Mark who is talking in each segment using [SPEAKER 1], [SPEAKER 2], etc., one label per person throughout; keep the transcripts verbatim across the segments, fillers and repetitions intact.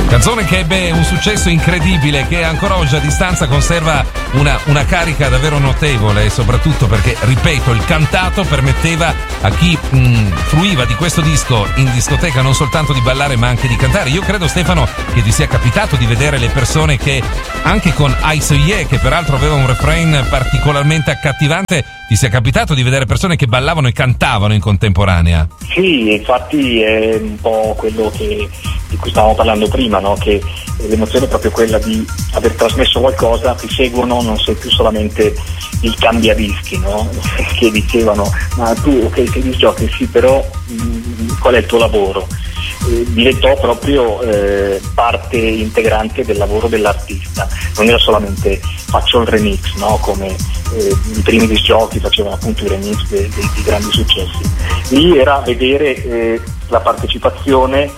[SPEAKER 1] Canzone che ebbe un successo incredibile, che ancora oggi a distanza conserva una, una carica davvero notevole, soprattutto perché, ripeto, il cantato permetteva a chi mh, fruiva di questo disco in discoteca non soltanto di ballare ma anche di cantare. Io credo, Stefano, che ti sia capitato di vedere le persone che, anche con I So Yeah, che peraltro aveva un refrain particolarmente accattivante, ti sia capitato di vedere persone che ballavano e cantavano in contemporanea?
[SPEAKER 2] Sì, infatti è un po' quello che, di cui stavamo parlando prima, no? Che l'emozione è proprio quella di aver trasmesso qualcosa, ti seguono, non sei più solamente il cambiadischi, no? Che dicevano, ma tu ok sei disc jockey, sì, però mh, qual è il tuo lavoro? Eh, diventò proprio eh, parte integrante del lavoro dell'artista, non era solamente faccio il remix, no? Come eh, i primi disc jockey facevano appunto i remix dei, dei, dei grandi successi. Lì era vedere eh, la partecipazione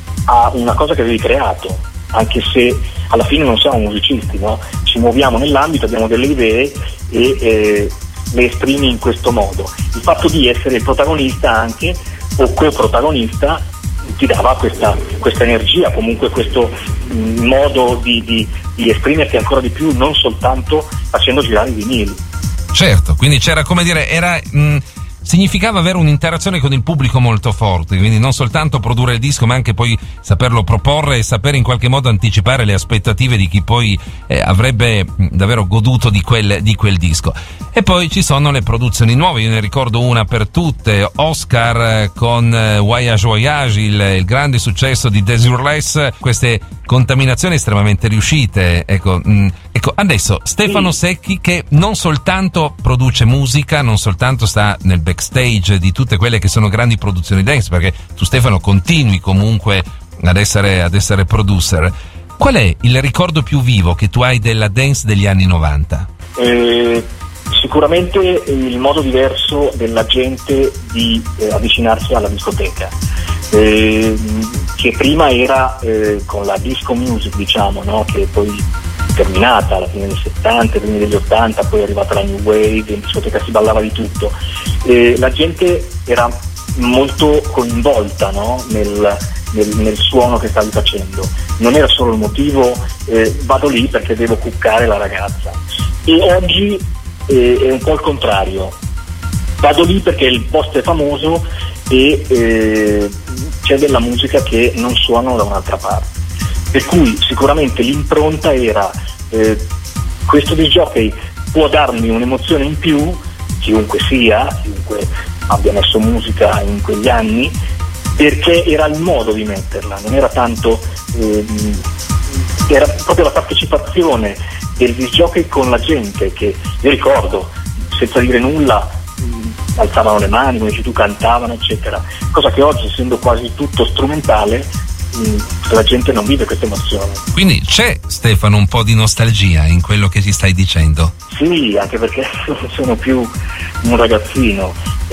[SPEAKER 2] a una cosa che avevi creato, anche se alla fine non siamo musicisti, no? Ci muoviamo nell'ambito, abbiamo delle idee e eh, le esprimi in questo modo. Il fatto di essere il protagonista anche o coprotagonista ti dava questa, questa energia, comunque questo mh, modo di, di, di esprimerti ancora di più, non soltanto facendo girare i vinili.
[SPEAKER 1] Certo, quindi c'era, come dire, era mh, significava avere un'interazione con il pubblico molto forte, quindi non soltanto produrre il disco ma anche poi saperlo proporre e sapere in qualche modo anticipare le aspettative di chi poi eh, avrebbe mh, davvero goduto di quel, di quel disco. E poi ci sono le produzioni nuove, io ne ricordo una per tutte, Oscar con Voyage Voyage, il, il grande successo di Desireless, queste contaminazioni estremamente riuscite. Ecco, mh, ecco, adesso Stefano Secchi, che non soltanto produce musica, non soltanto sta nel backstage di tutte quelle che sono grandi produzioni dance, perché tu, Stefano, continui comunque ad essere, ad essere producer. Qual è il ricordo più vivo che tu hai della dance degli anni novanta?
[SPEAKER 2] Eh... Sicuramente il modo diverso della gente di eh, avvicinarsi alla discoteca, eh, che prima era eh, con la disco music, diciamo, no? Che poi terminata alla fine degli settanta, primi degli ottanta, poi è arrivata la new wave, in discoteca si ballava di tutto, eh, la gente era molto coinvolta, no? nel, nel, nel suono che stavi facendo, non era solo il motivo eh, vado lì perché devo cuccare la ragazza. E oggi Eh, è un po' il contrario, vado lì perché il posto è famoso e eh, c'è della musica che non suona da un'altra parte, per cui sicuramente l'impronta era eh, questo disc jockey può darmi un'emozione in più, chiunque sia, chiunque abbia messo musica in quegli anni, perché era il modo di metterla, non era tanto eh, era proprio la partecipazione del disc jockey con la gente, che io ricordo senza dire nulla mh, alzavano le mani, come dici tu, cantavano eccetera, cosa che oggi, essendo quasi tutto strumentale, mh, la gente non vive questa emozione.
[SPEAKER 1] Quindi c'è, Stefano, un po' di nostalgia in quello che ci stai dicendo?
[SPEAKER 2] Sì, anche perché non sono più un ragazzino,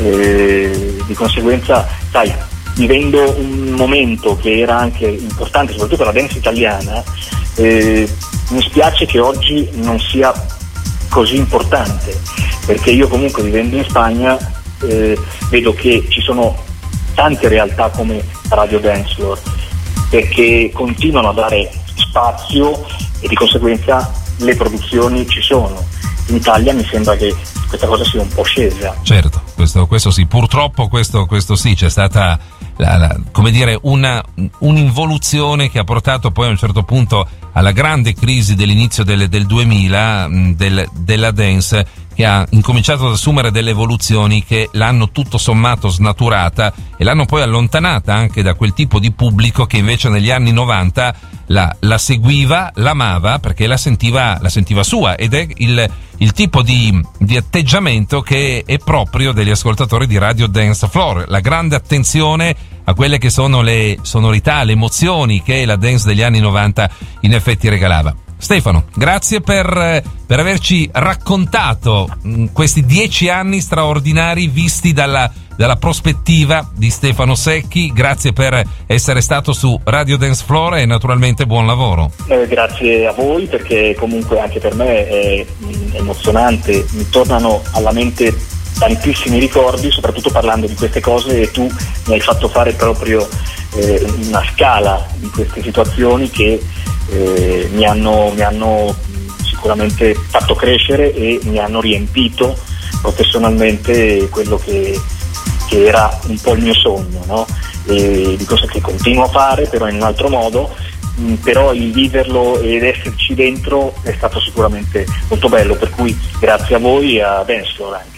[SPEAKER 2] eh, di conseguenza sai, vivendo un momento che era anche importante soprattutto per la dance italiana, eh, mi spiace che oggi non sia così importante, perché io comunque, vivendo in Spagna, eh, vedo che ci sono tante realtà come Radio Dance Floor, perché continuano a dare spazio e di conseguenza le produzioni ci sono. In Italia mi sembra che questa cosa sia un po' scesa.
[SPEAKER 1] Certo, questo, questo sì, purtroppo questo, questo sì, c'è stata la, la, come dire, una, un'involuzione che ha portato poi a un certo punto alla grande crisi dell'inizio del, del duemila del, della dance, che ha incominciato ad assumere delle evoluzioni che l'hanno tutto sommato snaturata e l'hanno poi allontanata anche da quel tipo di pubblico che invece negli anni novanta la, la seguiva, l'amava perché la sentiva, la sentiva sua, ed è il, il tipo di, di atteggiamento che è proprio degli ascoltatori di Radio Dance Floor, la grande attenzione a quelle che sono le sonorità, le emozioni che la dance degli anni novanta in effetti regalava. Stefano, grazie per, per averci raccontato mh, questi dieci anni straordinari visti dalla, dalla prospettiva di Stefano Secchi. Grazie per essere stato su Radio Dance Floor e naturalmente buon lavoro.
[SPEAKER 2] Eh, grazie a voi, perché comunque anche per me è mh, emozionante, mi tornano alla mente tantissimi ricordi, soprattutto parlando di queste cose, e tu mi hai fatto fare proprio eh, una scala di queste situazioni che eh, mi hanno, mi hanno sicuramente fatto crescere e mi hanno riempito professionalmente quello che, che era un po' il mio sogno, no? E di cosa che continuo a fare però in un altro modo, mh, però il viverlo ed esserci dentro è stato sicuramente molto bello, per cui grazie a voi e a Dancefloor anche.